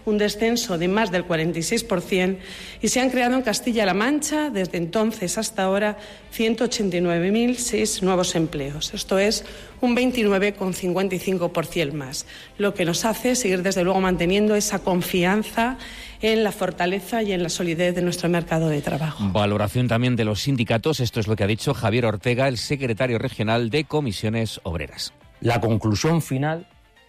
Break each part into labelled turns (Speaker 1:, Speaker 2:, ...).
Speaker 1: un descenso de más del 46%, y se han creado en Castilla-La Mancha, desde entonces hasta ahora, 189.006 nuevos empleos. Esto es un 29,55% más, lo que nos hace seguir, desde luego, manteniendo esa confianza en la fortaleza y en la solidez de nuestro mercado de trabajo.
Speaker 2: Valoración también de los sindicatos. Esto es lo que ha dicho Javier Ortega, el secretario regional de Comisiones Obreras.
Speaker 3: La conclusión final,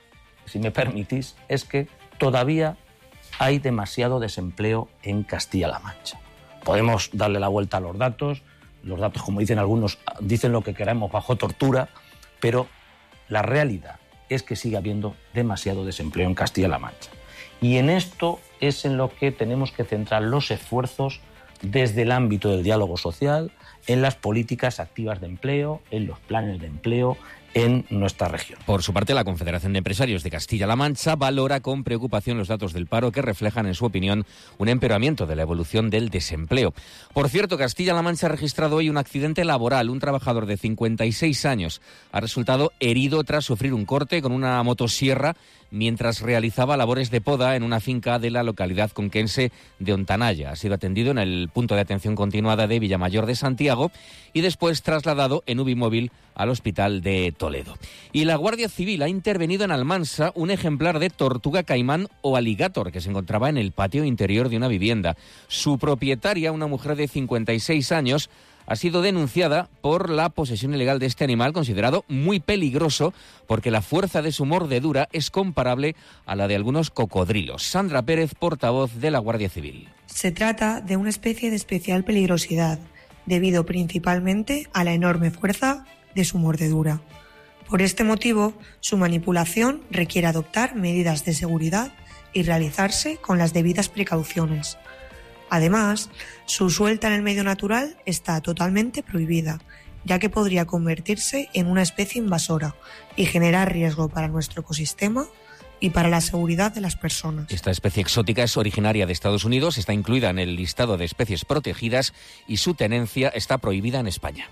Speaker 3: si me permitís, es que todavía hay demasiado desempleo en Castilla-La Mancha. Podemos darle la vuelta a los datos, como dicen algunos, dicen lo que queramos bajo tortura, pero la realidad es que sigue habiendo demasiado desempleo en Castilla-La Mancha. Y en esto es en lo que tenemos que centrar los esfuerzos desde el ámbito del diálogo social, en las políticas activas de empleo, en los planes de empleo en nuestra región.
Speaker 2: Por su parte, la Confederación de Empresarios de Castilla-La Mancha valora con preocupación los datos del paro que reflejan, en su opinión, un empeoramiento de la evolución del desempleo. Por cierto, Castilla-La Mancha ha registrado hoy un accidente laboral. Un trabajador de 56 años ha resultado herido tras sufrir un corte con una motosierra mientras realizaba labores de poda en una finca de la localidad conquense de Ontanaya. Ha sido atendido en el punto de atención continuada de Villamayor de Santiago y después trasladado en UBI al Hospital de Toledo. Y la Guardia Civil ha intervenido en Almansa un ejemplar de tortuga caimán o alligator que se encontraba en el patio interior de una vivienda. Su propietaria, una mujer de 56 años, ha sido denunciada por la posesión ilegal de este animal, considerado muy peligroso porque la fuerza de su mordedura es comparable a la de algunos cocodrilos. Sandra Pérez, portavoz de la Guardia Civil.
Speaker 4: Se trata de una especie de especial peligrosidad, debido principalmente a la enorme fuerza de su mordedura. Por este motivo, su manipulación requiere adoptar medidas de seguridad y realizarse con las debidas precauciones. Además, su suelta en el medio natural está totalmente prohibida, ya que podría convertirse en una especie invasora y generar riesgo para nuestro ecosistema y para la seguridad de las personas.
Speaker 2: Esta especie exótica es originaria de Estados Unidos, está incluida en el listado de especies protegidas y su tenencia está prohibida en España.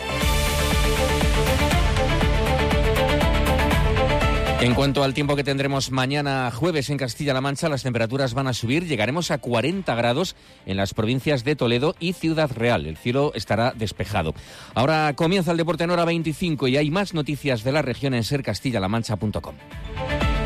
Speaker 2: En cuanto al tiempo que tendremos mañana jueves en Castilla-La Mancha, las temperaturas van a subir. Llegaremos a 40 grados en las provincias de Toledo y Ciudad Real. El cielo estará despejado. Ahora comienza el deporte en hora 25 y hay más noticias de la región en sercastillalamancha.com.